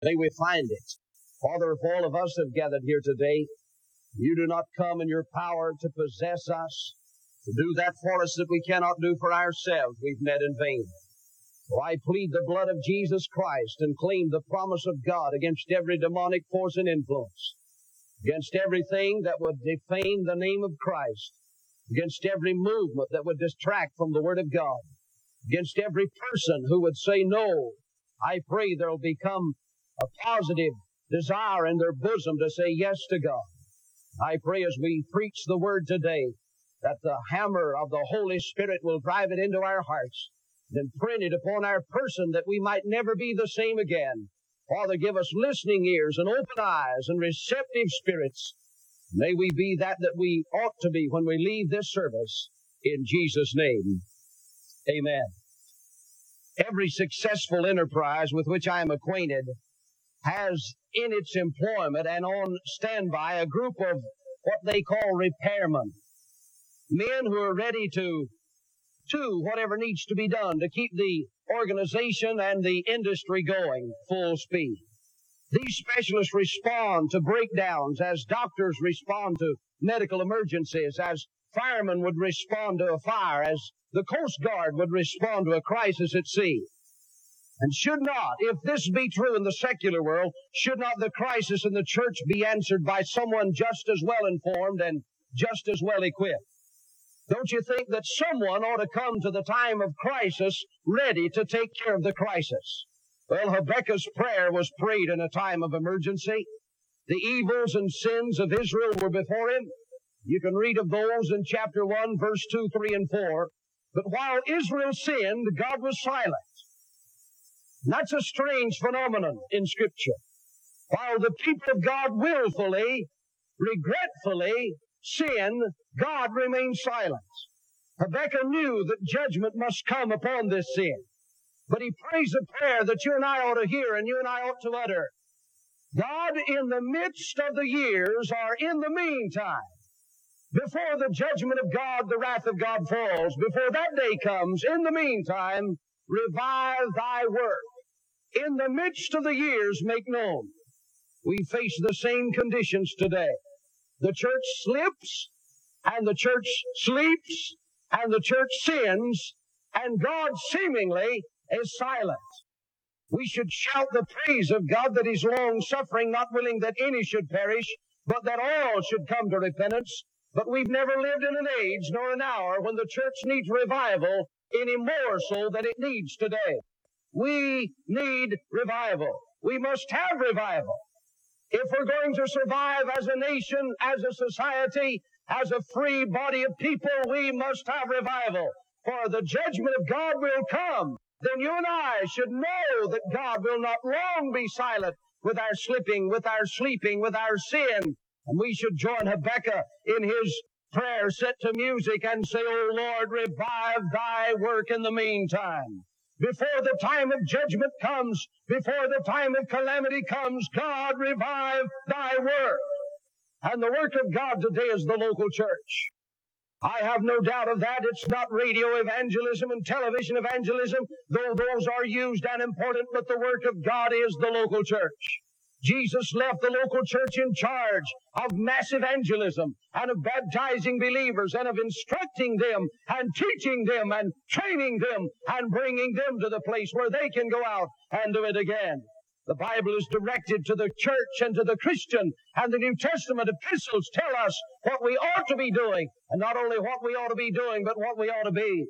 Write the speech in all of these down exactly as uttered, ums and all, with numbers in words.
May we find it. Father, if all of us have gathered here today, you do not come in your power to possess us, to do that for us that we cannot do for ourselves. We've met in vain. So I plead the blood of Jesus Christ and claim the promise of God against every demonic force and influence, against everything that would defame the name of Christ, against every movement that would distract from the Word of God, against every person who would say no. I pray there will become a positive desire in their bosom to say yes to God. I pray as we preach the Word today that the hammer of the Holy Spirit will drive it into our hearts and print it upon our person that we might never be the same again. Father, give us listening ears and open eyes and receptive spirits. May we be that that we ought to be when we leave this service. In Jesus' name, amen. Every successful enterprise with which I am acquainted has in its employment and on standby a group of what they call repairmen. Men who are ready to do whatever needs to be done to keep the organization and the industry going full speed. These specialists respond to breakdowns as doctors respond to medical emergencies, as firemen would respond to a fire, as the Coast Guard would respond to a crisis at sea. And should not, if this be true in the secular world, should not the crisis in the church be answered by someone just as well informed and just as well equipped? Don't you think that someone ought to come to the time of crisis ready to take care of the crisis? Well, Habakkuk's prayer was prayed in a time of emergency. The evils and sins of Israel were before him. You can read of those in chapter one, verse two, three, and four. But while Israel sinned, God was silent. And that's a strange phenomenon in Scripture. While the people of God willfully, regretfully sin, God remained silent. Habakkuk knew that judgment must come upon this sin. But he prays a prayer that you and I ought to hear and you and I ought to utter. God, in the midst of the years, or in the meantime, before the judgment of God, the wrath of God falls, before that day comes, in the meantime, revive thy work. In the midst of the years, make known. We face the same conditions today. The church slips, and the church sleeps, and the church sins, and God seemingly is silent. We should shout the praise of God that He's long-suffering, not willing that any should perish, but that all should come to repentance. But we've never lived in an age nor an hour when the church needs revival any more so than it needs today. We need revival. We must have revival. If we're going to survive as a nation, as a society, as a free body of people, we must have revival. For the judgment of God will come. Then you and I should know that God will not long be silent with our slipping, with our sleeping, with our sin. And we should join Habakkuk in his prayer set to music and say, O Lord, revive thy work in the meantime. Before the time of judgment comes, before the time of calamity comes, God, revive thy work. And the work of God today is the local church. I have no doubt of that. It's not radio evangelism and television evangelism, though those are used and important, but the work of God is the local church. Jesus left the local church in charge of mass evangelism and of baptizing believers and of instructing them and teaching them and training them and bringing them to the place where they can go out and do it again. The Bible is directed to the church and to the Christian, and the New Testament epistles tell us what we ought to be doing, and not only what we ought to be doing, but what we ought to be.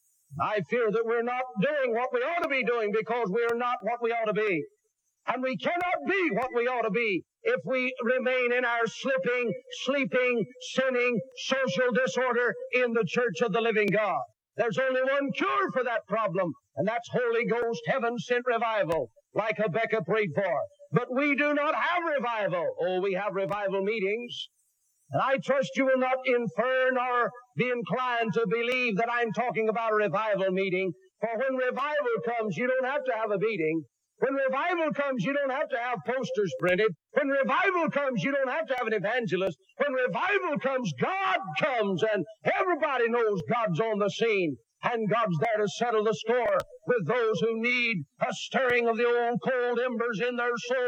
I fear that we're not doing what we ought to be doing because we are not what we ought to be. And we cannot be what we ought to be if we remain in our slipping, sleeping, sinning, social disorder in the church of the living God. There's only one cure for that problem, and that's Holy Ghost, heaven-sent revival, like Habakkuk prayed for. But we do not have revival. Oh, we have revival meetings. And I trust you will not infer nor be inclined to believe that I'm talking about a revival meeting. For when revival comes, you don't have to have a meeting. When revival comes, you don't have to have posters printed. When revival comes, you don't have to have an evangelist. When revival comes, God comes, and everybody knows God's on the scene. And God's there to settle the score with those who need a stirring of the old cold embers in their soul.